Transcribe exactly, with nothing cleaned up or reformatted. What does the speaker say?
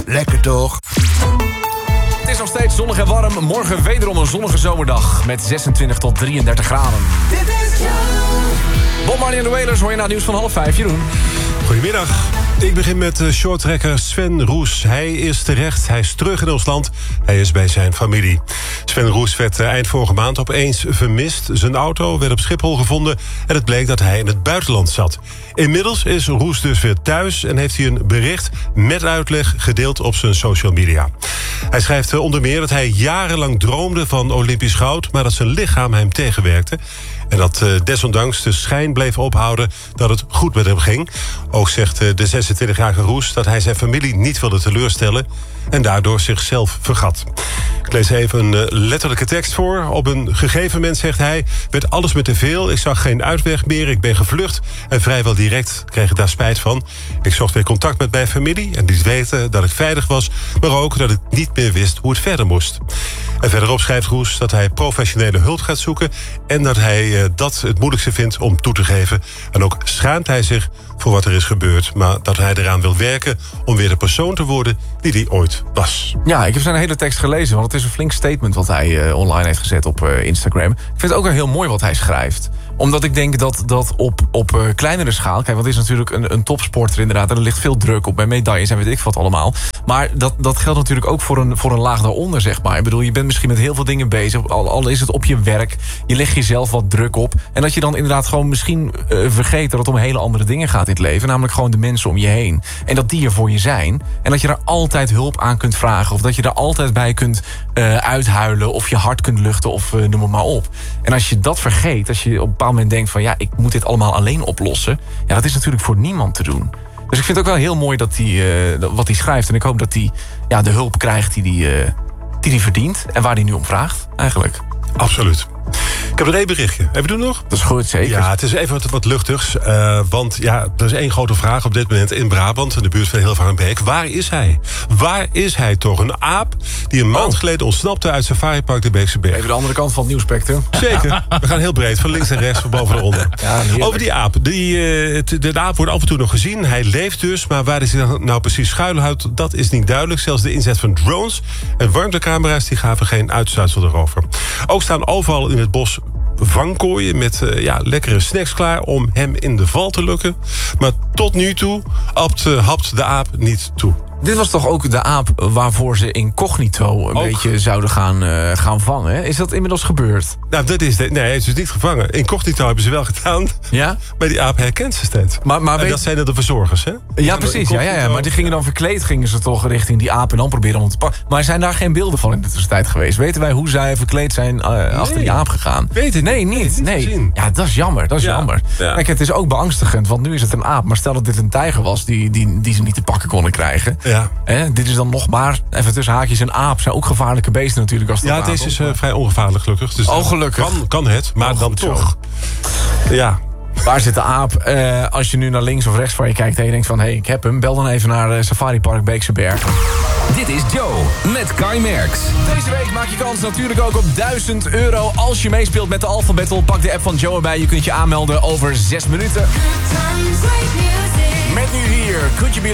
Lekker toch? Het is nog steeds zonnig en warm. Morgen wederom een zonnige zomerdag met zesentwintig tot drieëndertig graden. Dit is Bob Marley en de Wailers hoor je na het nieuws van half vijf. Jeroen. Goedemiddag. Ik begin met de shorttrekker Sven Roes. Hij is terecht, hij is terug in ons land. Hij is bij zijn familie. Sven Roes werd eind vorige maand opeens vermist. Zijn auto werd op Schiphol gevonden en het bleek dat hij in het buitenland zat. Inmiddels is Roes dus weer thuis en heeft hij een bericht met uitleg gedeeld op zijn social media. Hij schrijft onder meer dat hij jarenlang droomde van Olympisch goud, maar dat zijn lichaam hem tegenwerkte. En dat uh, desondanks de schijn bleef ophouden dat het goed met hem ging. Ook zegt uh, de zesentwintigjarige Roes dat hij zijn familie niet wilde teleurstellen en daardoor zichzelf vergat. Ik lees even een uh, letterlijke tekst voor. Op een gegeven moment, zegt hij, werd alles me te veel. Ik zag geen uitweg meer, ik ben gevlucht en vrijwel direct kreeg ik daar spijt van. Ik zocht weer contact met mijn familie en liet weten dat ik veilig was, maar ook dat ik niet meer wist hoe het verder moest. En verderop schrijft Roes dat hij professionele hulp gaat zoeken en dat hij uh, dat het moeilijkste vindt om toe te geven. En ook schaamt hij zich voor wat er is gebeurd, maar dat hij eraan wil werken om weer de persoon te worden die hij ooit was. Ja, ik heb zijn hele tekst gelezen, want het is een flink statement wat hij uh, online heeft gezet op uh, Instagram. Ik vind het ook wel heel mooi wat hij schrijft. Omdat ik denk dat dat op, op uh, kleinere schaal, kijk, want het is natuurlijk een, een topsporter inderdaad, en er ligt veel druk op, bij medailles en weet ik wat allemaal. Maar dat, dat geldt natuurlijk ook voor een, voor een laag daaronder, zeg maar. Ik bedoel, je bent misschien met heel veel dingen bezig, al, al is het op je werk, je legt jezelf wat druk op. En dat je dan inderdaad gewoon misschien uh, vergeet dat het om hele andere dingen gaat in het leven, namelijk gewoon de mensen om je heen. En dat die er voor je zijn. En dat je daar altijd hulp aan kunt vragen, of dat je er altijd bij kunt uh, uithuilen, of je hart kunt luchten, of uh, noem het maar op. En als je dat vergeet, als je op een bepaald moment denkt van ja, ik moet dit allemaal alleen oplossen, ja, dat is natuurlijk voor niemand te doen. Dus ik vind het ook wel heel mooi dat hij, uh, wat hij schrijft. En ik hoop dat hij ja, de hulp krijgt die hij uh, die hij verdient. En waar hij nu om vraagt, eigenlijk. Absoluut. Ik heb er één berichtje. Even doen nog? Dat is goed, zeker. Ja, het is even wat, wat luchtigs. Uh, want ja, er is één grote vraag op dit moment in Brabant, in de buurt van Hilvarenbeek. Waar is hij? Waar is hij toch? Een aap die een maand oh. geleden ontsnapte uit Safaripark de Beekse Berg. Even de andere kant van het nieuwspectrum. Zeker. We gaan heel breed, van links en rechts, van boven naar onder. Ja, over die aap. Die, uh, de, de aap wordt af en toe nog gezien. Hij leeft dus, maar waar hij nou precies schuilhoudt, dat is niet duidelijk. Zelfs de inzet van drones en warmtecamera's die gaven geen uitsluitsel erover. Ook staan overal in het bos vangkooien met uh, ja, lekkere snacks klaar om hem in de val te lukken. Maar tot nu toe apt, uh, hapt de aap niet toe. Dit was toch ook de aap waarvoor ze incognito een ook. beetje zouden gaan, uh, gaan vangen? Is dat inmiddels gebeurd? Nou, dat is de, nee, hij is dus niet gevangen. Incognito hebben ze wel gedaan. Ja? Maar die aap herkent ze steeds. Maar, maar en weet... dat zijn de verzorgers, hè? Ja, precies. Ja, ja, ja. Maar die gingen dan verkleed, gingen ze toch richting die aap en dan proberen om te pakken. Maar zijn daar geen beelden van in de tussentijd geweest? Weten wij hoe zij verkleed zijn uh, nee. achter die aap gegaan? Weet het nee, niet. niet nee. Ja, dat is jammer. Dat is ja. jammer. Ja. Kijk, het is ook beangstigend, want nu is het een aap. Maar stel dat dit een tijger was die, die, die ze niet te pakken konden krijgen. Ja. Eh, dit is dan nog maar, even tussen haakjes, een aap. Zijn ook gevaarlijke beesten natuurlijk. Als het ja, deze is uh, vrij ongevaarlijk gelukkig. Dus oh, gelukkig. Kan, kan het, maar oh, dan toch. Zo. Ja. Waar zit de aap? Uh, als je nu naar links of rechts van je kijkt en je denkt van, hé, hey, ik heb hem. Bel dan even naar uh, Safari Park Beekse Berg. Dit is Joe met Kai Merks. Deze week maak je kans natuurlijk ook op duizend euro. Als je meespeelt met de Alpha Battle, pak de app van Joe erbij. Je kunt je aanmelden over zes minuten. Met nu hier, Could You Be